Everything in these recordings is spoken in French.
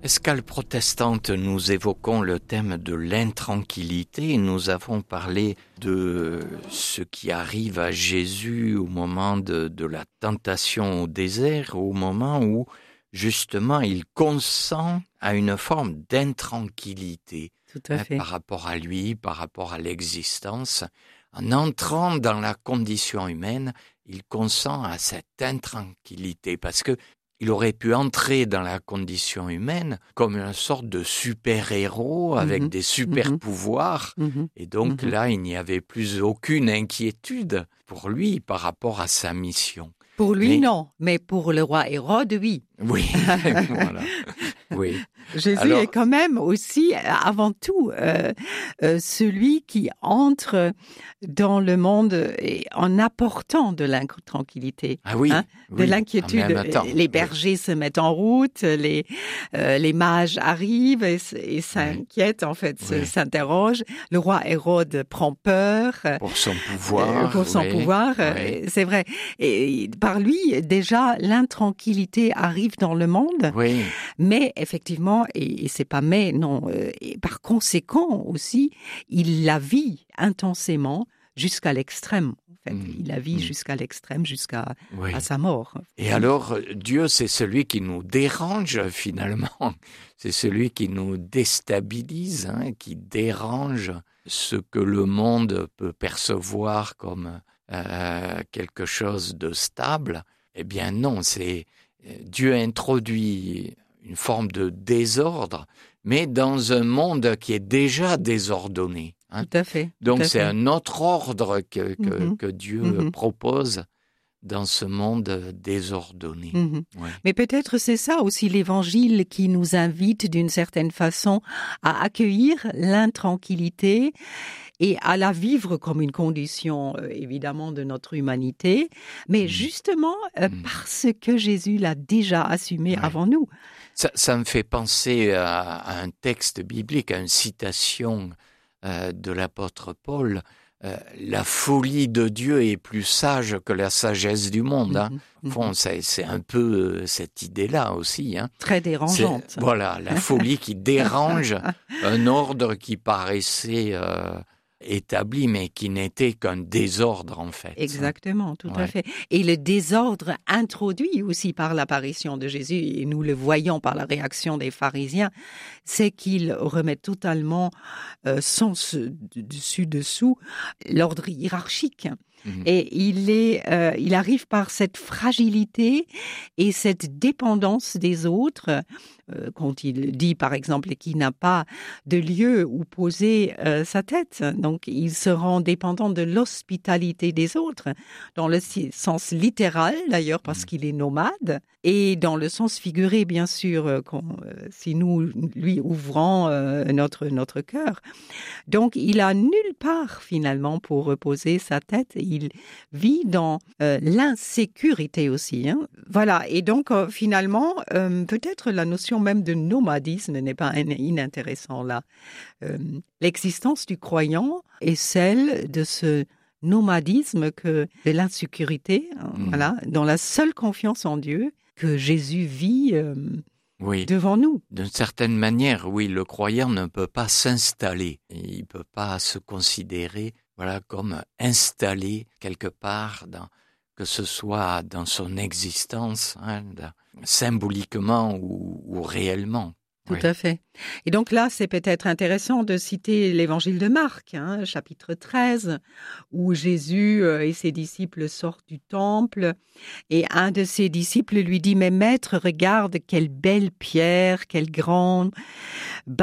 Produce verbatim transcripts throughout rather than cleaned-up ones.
Escale protestante, nous évoquons le thème de l'intranquillité. Nous avons parlé de ce qui arrive à Jésus au moment de, de la tentation au désert, au moment où justement il consent à une forme d'intranquillité. Tout à fait. Par rapport à lui, par rapport à l'existence. En entrant dans la condition humaine, il consent à cette intranquillité parce que il aurait pu entrer dans la condition humaine comme une sorte de super-héros avec mmh. des super-pouvoirs. Mmh. Et donc mmh. là, il n'y avait plus aucune inquiétude pour lui par rapport à sa mission. Pour lui, mais... non. Mais pour le roi Hérode, oui. Oui, voilà. Oui. Jésus Alors... est quand même aussi, avant tout, euh, euh, celui qui entre dans le monde en apportant de l'intranquillité. Ah oui, hein, oui, de l'inquiétude. Les bergers oui. se mettent en route, les, euh, les mages arrivent et, et s'inquiètent, oui. en fait, oui. s'interrogent. Le roi Hérode prend peur. Pour son pouvoir. Euh, pour son oui. pouvoir, oui. c'est vrai. Et par lui, déjà, l'intranquillité arrive dans le monde. Oui. Mais effectivement, et, et c'est pas mais, non, euh, et par conséquent aussi, il la vit intensément jusqu'à l'extrême. En fait. mmh. Il la vit mmh. jusqu'à l'extrême, jusqu'à oui. à sa mort. Et alors, Dieu, c'est celui qui nous dérange finalement. C'est celui qui nous déstabilise, hein, qui dérange ce que le monde peut percevoir comme euh, quelque chose de stable. Eh bien non, c'est Dieu introduit une forme de désordre, mais dans un monde qui est déjà désordonné. Hein. Tout à fait. Donc tout à c'est fait. un autre ordre que, que, mm-hmm. que Dieu mm-hmm. propose dans ce monde désordonné. Mm-hmm. Ouais. Mais peut-être c'est ça aussi l'Évangile qui nous invite d'une certaine façon à accueillir l'intranquillité et à la vivre comme une condition, euh, évidemment, de notre humanité, mais mmh. justement euh, mmh. parce que Jésus l'a déjà assumé ouais. avant nous. Ça, ça me fait penser à, à un texte biblique, à une citation euh, de l'apôtre Paul. Euh, la folie de Dieu est plus sage que la sagesse du monde. Hein. Mmh. Bon, c'est, c'est un peu euh, cette idée-là aussi. Hein. Très dérangeante. C'est, voilà, la folie qui dérange un ordre qui paraissait... Euh, établi, mais qui n'était qu'un désordre, en fait. Exactement, tout ouais. à fait. Et le désordre introduit aussi par l'apparition de Jésus, et nous le voyons par la réaction des pharisiens, c'est qu'il remet totalement euh, sans dessus-dessous l'ordre hiérarchique. Mmh. Et il, est, euh, il arrive par cette fragilité et cette dépendance des autres, euh, quand il dit par exemple qu'il n'a pas de lieu où poser euh, sa tête. Donc il se rend dépendant de l'hospitalité des autres, dans le sens littéral d'ailleurs parce mmh. qu'il est nomade, et dans le sens figuré bien sûr, euh, quand, euh, si nous lui ouvrons euh, notre, notre cœur. Donc il a nulle part finalement pour reposer sa tête. Il vit dans euh, l'insécurité aussi. Hein. Voilà, et donc euh, finalement, euh, peut-être la notion même de nomadisme n'est pas inintéressante là. Euh, l'existence du croyant est celle de ce nomadisme, que, de l'insécurité, mmh. voilà, dans la seule confiance en Dieu que Jésus vit euh, oui. devant nous. D'une certaine manière, oui, le croyant ne peut pas s'installer. Il ne peut pas se considérer voilà, comme installé quelque part, dans, que ce soit dans son existence, hein, dans, symboliquement ou, ou réellement. Tout oui. à fait. Et donc là, c'est peut-être intéressant de citer l'évangile de Marc, hein, chapitre treize, où Jésus euh, et ses disciples sortent du temple, et un de ses disciples lui dit « Mais maître, regarde quelle belle pierre, quel grand bâtiment !»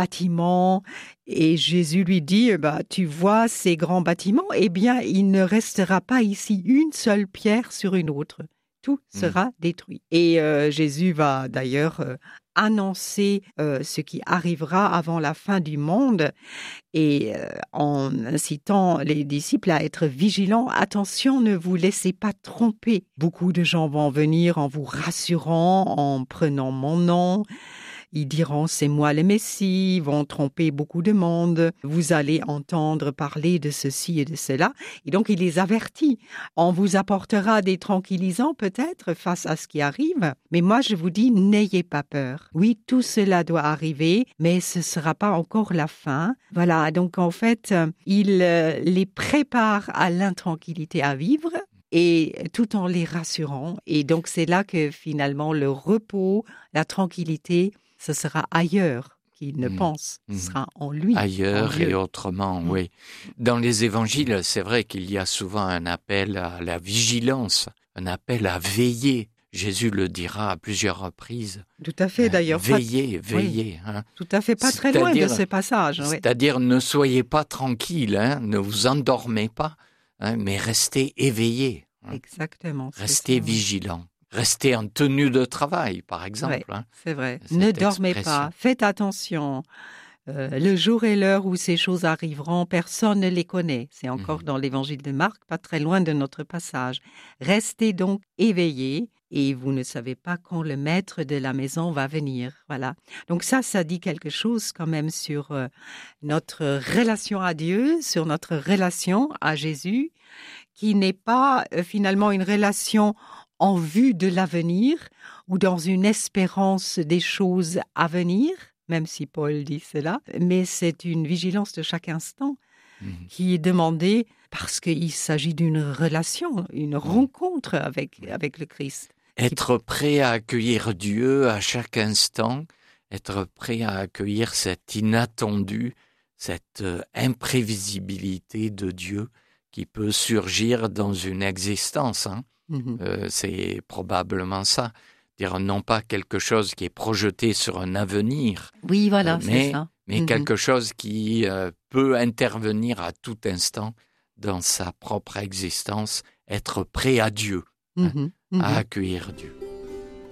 Et Jésus lui dit bah, « Tu vois ces grands bâtiments, eh bien, il ne restera pas ici une seule pierre sur une autre. Tout sera mmh. détruit. » Et euh, Jésus va d'ailleurs euh, annoncer euh, ce qui arrivera avant la fin du monde, et euh, en incitant les disciples à être vigilants. Attention, ne vous laissez pas tromper. Beaucoup de gens vont venir en vous rassurant, en prenant mon nom. ils diront c'est moi le Messie, ils vont tromper beaucoup de monde, vous allez entendre parler de ceci et de cela. Et donc il les avertit. On vous apportera des tranquillisants peut-être face à ce qui arrive, mais moi je vous dis n'ayez pas peur. Oui, tout cela doit arriver, mais ce ne sera pas encore la fin. Voilà, donc en fait, il euh, les prépare à l'intranquillité à vivre, et tout en les rassurant. Et donc, c'est là que finalement, le repos, la tranquillité, ce sera ailleurs qu'il ne mmh. pense, ce mmh. sera en lui. Ailleurs en et autrement, mmh. oui. Dans les évangiles, c'est vrai qu'il y a souvent un appel à la vigilance, un appel à veiller. Jésus le dira à plusieurs reprises. Tout à fait, d'ailleurs. Veillez, pas... veillez. Oui. Hein. Tout à fait, pas très loin de ce passage. Oui. C'est-à-dire, ne soyez pas tranquille, hein, ne vous endormez pas, hein, mais restez éveillés. Hein. Exactement. Restez vigilants. Restez en tenue de travail, par exemple. Oui, hein. C'est vrai. Ne dormez expression. pas, faites attention. Euh, le jour et l'heure où ces choses arriveront, personne ne les connaît. C'est encore mmh. dans l'évangile de Marc, pas très loin de notre passage. Restez donc éveillés et vous ne savez pas quand le maître de la maison va venir. Voilà. Donc ça, ça dit quelque chose quand même sur euh, notre relation à Dieu, sur notre relation à Jésus, qui n'est pas euh, finalement une relation en vue de l'avenir ou dans une espérance des choses à venir, même si Paul dit cela, mais c'est une vigilance de chaque instant mmh. qui est demandée parce qu'il s'agit d'une relation, une rencontre avec, avec le Christ. Être prêt à accueillir Dieu à chaque instant, être prêt à accueillir cet inattendu, cette imprévisibilité de Dieu qui peut surgir dans une existence. Hein. Mmh. Euh, c'est probablement ça. Dire non pas quelque chose qui est projeté sur un avenir, oui, voilà, euh, mais, c'est ça. mais mmh. quelque chose qui euh, peut intervenir à tout instant dans sa propre existence, être prêt à Dieu, mmh. hein, mmh. à accueillir Dieu.